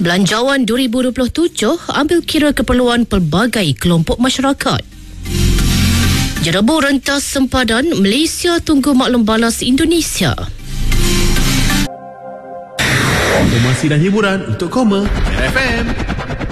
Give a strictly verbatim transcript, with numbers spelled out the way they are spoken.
Belanjawan dua ribu dua puluh tujuh ambil kira keperluan pelbagai kelompok masyarakat. Jerebu rentas sempadan, Malaysia tunggu maklum balas Indonesia. Informasi dan hiburan untuk Koma F M.